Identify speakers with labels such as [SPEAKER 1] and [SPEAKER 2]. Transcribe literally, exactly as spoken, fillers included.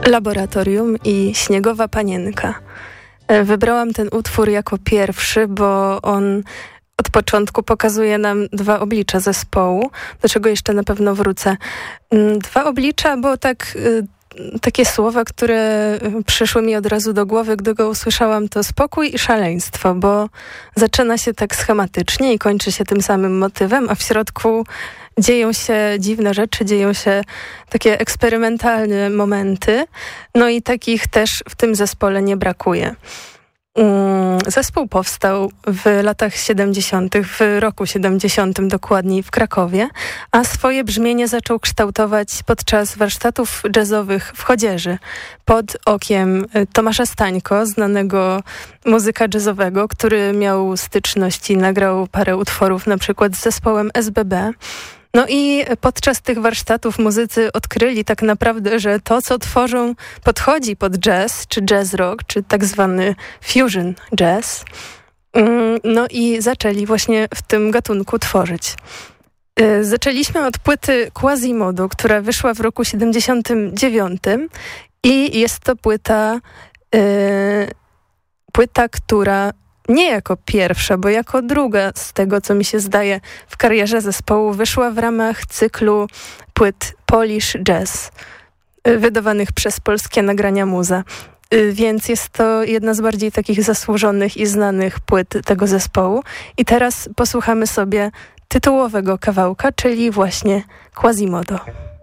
[SPEAKER 1] Laboratorium i Śniegowa Panienka. Wybrałam ten utwór jako pierwszy, bo on od początku pokazuje nam dwa oblicza zespołu, do czego jeszcze na pewno wrócę. Dwa oblicza, bo tak, takie słowa, które przyszły mi od razu do głowy, gdy go usłyszałam, to spokój i szaleństwo, bo zaczyna się tak schematycznie i kończy się tym samym motywem, a w środku dzieją się dziwne rzeczy, dzieją się takie eksperymentalne momenty, no i takich też w tym zespole nie brakuje. Zespół powstał w latach siedemdziesiątych, w roku siedemdziesiątym dokładniej w Krakowie, a swoje brzmienie zaczął kształtować podczas warsztatów jazzowych w Chodzieży pod okiem Tomasza Stańko, znanego muzyka jazzowego, który miał styczność i nagrał parę utworów na przykład z zespołem S B B. No i podczas tych warsztatów muzycy odkryli tak naprawdę, że to, co tworzą, podchodzi pod jazz, czy jazz rock, czy tak zwany fusion jazz. No i zaczęli właśnie w tym gatunku tworzyć. Zaczęliśmy od płyty Quasimodo, która wyszła w roku siedemdziesiątym dziewiątym i jest to płyta, yy, płyta, która nie jako pierwsza, bo jako druga z tego, co mi się zdaje w karierze zespołu, wyszła w ramach cyklu płyt Polish Jazz, wydawanych przez Polskie Nagrania Muza. Więc jest to jedna z bardziej takich zasłużonych i znanych płyt tego zespołu. I teraz posłuchamy sobie tytułowego kawałka, czyli właśnie Quasimodo.